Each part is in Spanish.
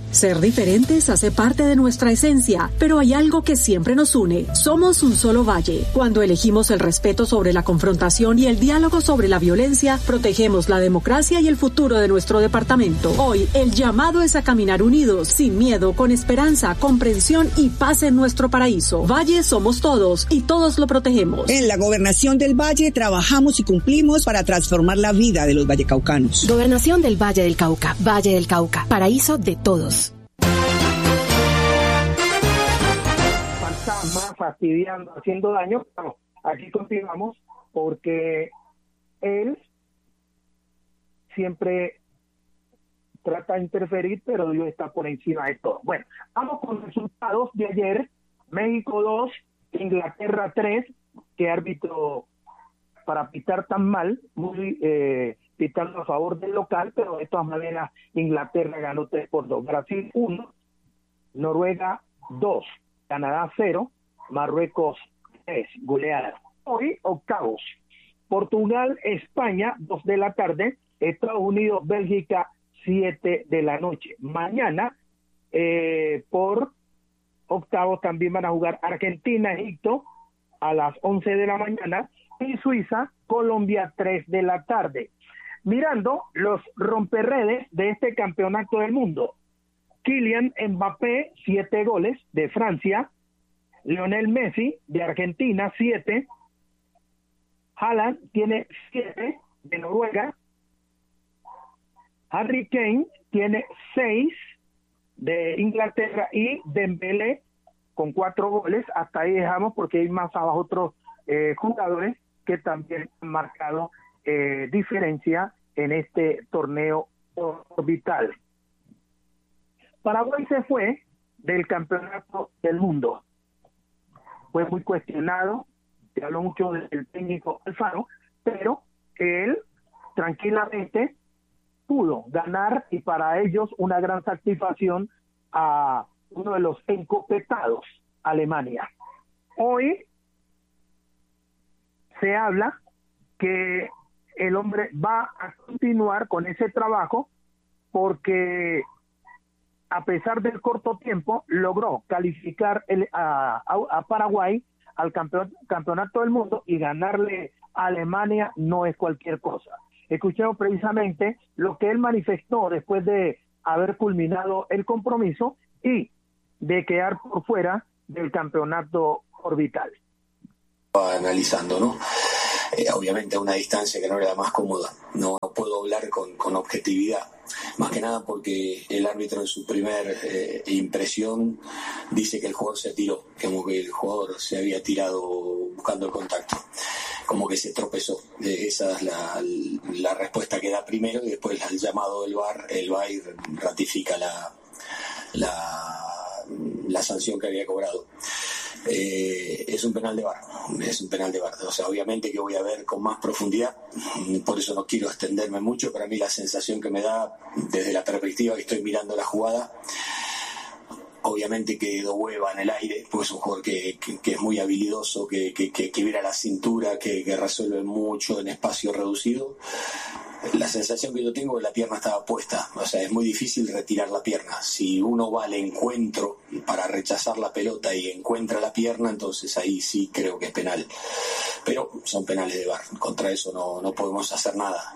Ser diferentes hace parte de nuestra esencia, pero hay algo que siempre nos une. Somos un solo valle. Cuando elegimos el respeto sobre la confrontación y el diálogo sobre la violencia, protegemos la democracia y el futuro de nuestro departamento. Hoy, el llamado es a caminar unidos, sin miedo, con esperanza, comprensión y paz en nuestro paraíso. Valle somos todos y todos lo protegemos. En la Gobernación del Valle trabajamos y cumplimos para transformar la vida de los vallecaucanos. Gobernación del Valle del Cauca. Valle del Cauca. Paraíso de todos. Fantasma, fastidiando, haciendo daño. Bueno, aquí continuamos porque él siempre trata de interferir, pero Dios está por encima de todo. Bueno, vamos con resultados de ayer. México 2, Inglaterra 3. Qué árbitro para pitar tan mal, muy pitando a favor del local, pero de todas maneras Inglaterra ganó 3-2. Brasil 1, Noruega 2, Canadá 0, Marruecos 3, goleada. Hoy octavos, Portugal, España 2 de la tarde, Estados Unidos, Bélgica 7 de la noche. Mañana por octavos también van a jugar Argentina, Egipto a las 11 de la mañana y Suiza, Colombia 3 de la tarde. Mirando los romperredes de este campeonato del mundo. Kylian Mbappé, 7 goles de Francia. Lionel Messi de Argentina, 7. Haaland tiene 7 de Noruega. Harry Kane tiene 6 de Inglaterra y Dembélé con 4 goles. Hasta ahí dejamos porque hay más abajo otros jugadores que también han marcado diferencia en este torneo orbital. Paraguay se fue del campeonato del mundo. Fue muy cuestionado, se habló mucho del técnico Alfaro, pero él tranquilamente pudo ganar y para ellos una gran satisfacción a uno de los encopetados, Alemania. Hoy se habla que el hombre va a continuar con ese trabajo porque a pesar del corto tiempo logró calificar a Paraguay al campeonato del mundo y ganarle a Alemania no es cualquier cosa. Escuchemos precisamente lo que él manifestó después de haber culminado el compromiso y de quedar por fuera del campeonato orbital. Analizando, ¿no? Obviamente a una distancia que no era la más cómoda. No puedo hablar con objetividad. Más que nada porque el árbitro en su primer impresión dice que el jugador se tiró, como que el jugador se había tirado buscando el contacto, como que se tropezó. Esa es la respuesta que da primero y después el llamado del VAR, el VAR ratifica la sanción que había cobrado. Es un penal de VAR, o sea, obviamente que voy a ver con más profundidad, por eso no quiero extenderme mucho. Para mí la sensación que me da desde la perspectiva que estoy mirando la jugada, obviamente que Doué va en el aire, pues es un jugador que es muy habilidoso, que vira la cintura, que resuelve mucho en espacio reducido. La sensación que yo tengo es que la pierna estaba puesta, o sea, es muy difícil retirar la pierna. Si uno va al encuentro para rechazar la pelota y encuentra la pierna, entonces ahí sí creo que es penal. Pero son penales de VAR, contra eso no podemos hacer nada.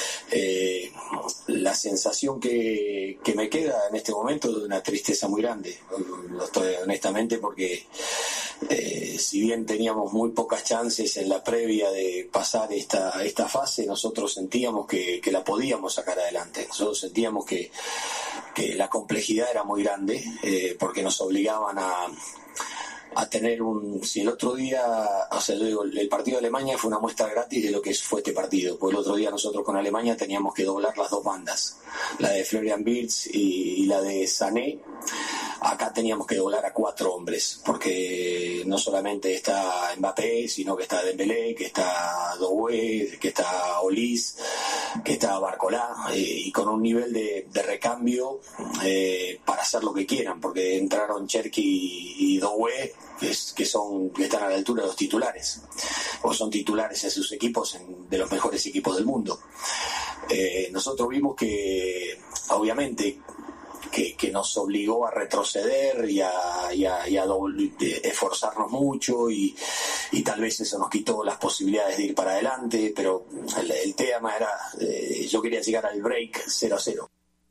La sensación que me queda en este momento es de una tristeza muy grande, lo estoy honestamente, porque si bien teníamos muy pocas chances en la previa de pasar esta fase, nosotros sentíamos que la podíamos sacar adelante. Nosotros sentíamos que la complejidad era muy grande, porque nos obligaban a tener si el otro día, o sea, yo digo, el partido de Alemania fue una muestra gratis de lo que fue este partido, pues el otro día nosotros con Alemania teníamos que doblar las dos bandas, la de Florian Wirtz y la de Sané. Acá teníamos que doblar a 4 hombres, porque no solamente está Mbappé, sino que está Dembélé, que está Doué, que está Olís, que está Barcolá, y con un nivel de recambio para hacer lo que quieran, porque entraron Cherki y Doué, que están a la altura de los titulares, o son titulares en sus equipos, de los mejores equipos del mundo. Nosotros vimos que, obviamente, que nos obligó a retroceder y a esforzarnos mucho y tal vez eso nos quitó las posibilidades de ir para adelante, pero el tema era, yo quería llegar al break 0-0.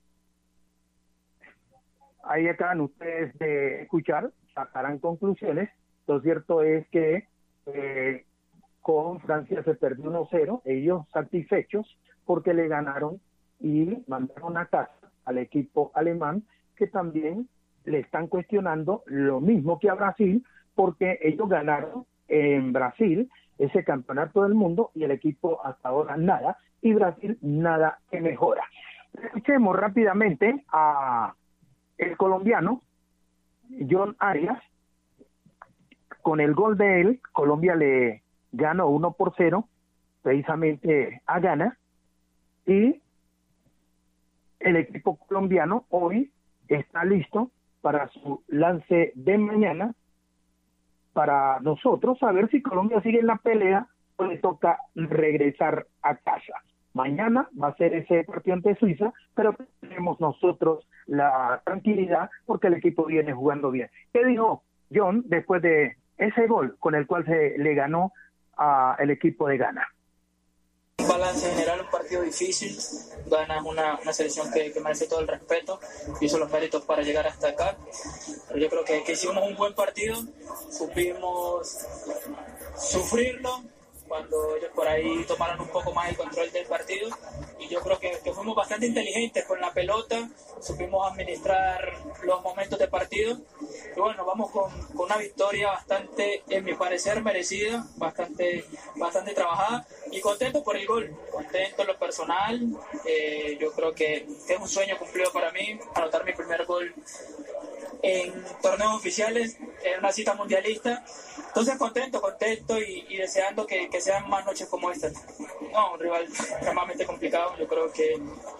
Ahí acaban ustedes de escuchar, sacarán conclusiones. Lo cierto es que con Francia se perdió 1-0, ellos satisfechos porque le ganaron y mandaron a casa al equipo alemán, que también le están cuestionando lo mismo que a Brasil, porque ellos ganaron en Brasil ese campeonato del mundo y el equipo hasta ahora nada, y Brasil nada que mejora. Escuchemos rápidamente a el colombiano John Arias. Con el gol de él, Colombia le ganó 1-0 precisamente a Ghana, y el equipo colombiano hoy está listo para su lance de mañana, para nosotros saber si Colombia sigue en la pelea o le toca regresar a casa. Mañana va a ser ese partido ante Suiza, pero tenemos nosotros la tranquilidad porque el equipo viene jugando bien. ¿Qué dijo John después de ese gol con el cual se le ganó al equipo de Ghana? Un balance general, un partido difícil. Ghana es una selección que merece todo el respeto, hizo los méritos para llegar hasta acá, pero yo creo que hicimos un buen partido, supimos sufrirlo cuando ellos por ahí tomaron un poco más el control del partido, y yo creo que fuimos bastante inteligentes con la pelota, supimos administrar los momentos de partido, y bueno, vamos con una victoria bastante, en mi parecer, merecida, bastante trabajada, y contento por el gol, contento en lo personal. Yo creo que es un sueño cumplido para mí, anotar mi primer gol en torneos oficiales, en una cita mundialista. Entonces contento y deseando que sean más noches como esta. No, un rival extremadamente complicado. Yo creo que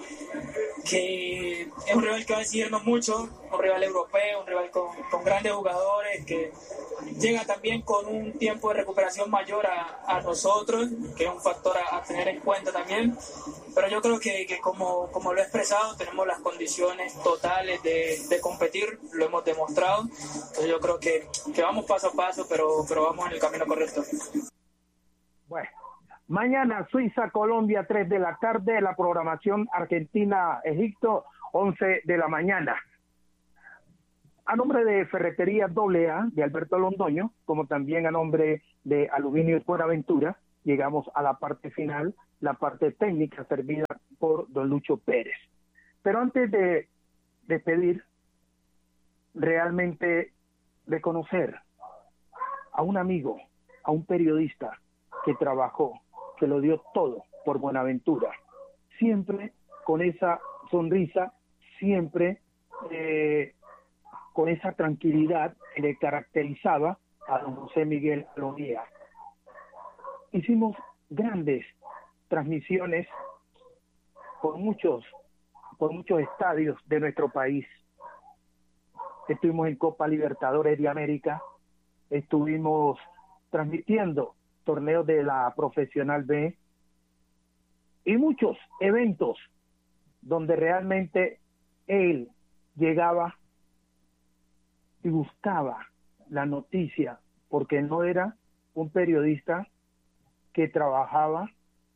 es un rival que va a exigirnos mucho, un rival europeo, un rival con grandes jugadores, que llega también con un tiempo de recuperación mayor a nosotros, que es un factor a tener en cuenta también. Pero yo creo que como lo he expresado, tenemos las condiciones totales de competir, lo hemos demostrado. Entonces yo creo que vamos paso a paso, pero vamos en el camino correcto. Bueno, mañana Suiza, Colombia, 3 de la tarde, la programación Argentina, Egipto, 11 de la mañana. A nombre de Ferretería AA de Alberto Londoño, como también a nombre de Aluminio Buenaventura, llegamos a la parte final, la parte técnica servida por don Lucho Pérez. Pero antes de despedir, realmente reconocer a un amigo, a un periodista que trabajó, que lo dio todo por Buenaventura, siempre con esa sonrisa, siempre con esa tranquilidad que le caracterizaba a don José Miguel Alomía. Hicimos grandes transmisiones por muchos estadios de nuestro país. Estuvimos en Copa Libertadores de América, estuvimos transmitiendo torneos de la Profesional B y muchos eventos donde realmente él llegaba y buscaba la noticia, porque no era un periodista que trabajaba,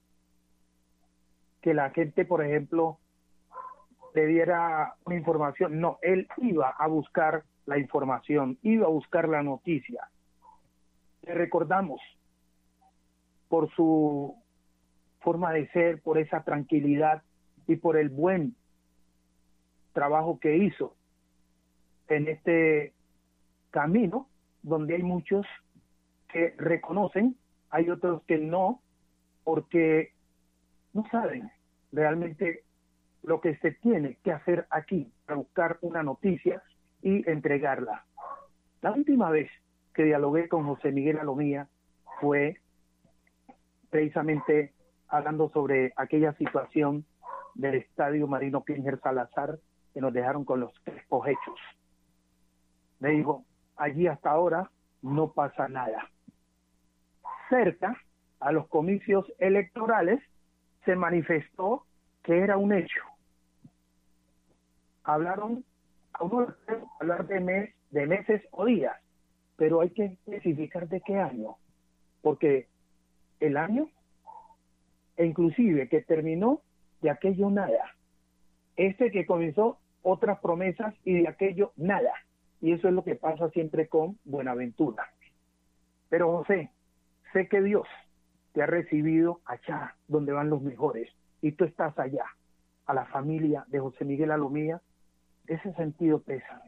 que la gente, por ejemplo, le diera una información. No, él iba a buscar la información, iba a buscar la noticia. Le recordamos por su forma de ser, por esa tranquilidad y por el buen trabajo que hizo en este camino, donde hay muchos que reconocen, hay otros que no, porque no saben realmente lo que se tiene que hacer aquí para buscar una noticia y entregarla. La última vez que dialogué con José Miguel Alomía fue precisamente hablando sobre aquella situación del estadio Marino Klinger Salazar, que nos dejaron con los crespos hechos. Me dijo, allí hasta ahora no pasa nada. Cerca a los comicios electorales se manifestó que era un hecho. Hablaron A uno le puede hablar de meses o días, pero hay que especificar de qué año, porque el año, e inclusive que terminó, de aquello nada. Que comenzó otras promesas y de aquello nada. Y eso es lo que pasa siempre con Buenaventura. Pero José, sé que Dios te ha recibido allá donde van los mejores y tú estás allá. A la familia de José Miguel Alomía, ese sentido pesa.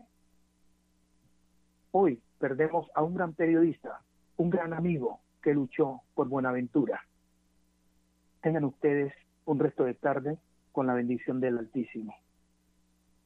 Hoy perdemos a un gran periodista, un gran amigo que luchó por Buenaventura. Tengan ustedes un resto de tarde con la bendición del Altísimo.